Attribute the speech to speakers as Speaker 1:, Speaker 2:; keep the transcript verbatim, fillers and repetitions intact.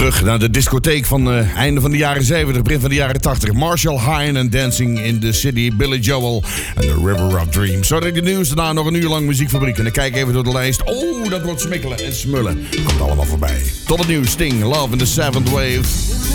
Speaker 1: Terug naar de discotheek van het uh, einde van de jaren zeventig, begin van de jaren tachtig. Marshall Hine en Dancing in the City, Billy Joel en The River of Dreams. Zo direct de nieuws, daarna nog een uur lang muziekfabriek. En dan kijk even door de lijst. Oh, dat wordt smikkelen en smullen. Komt allemaal voorbij. Tot het nieuws, Sting, Love in the Seventh Wave.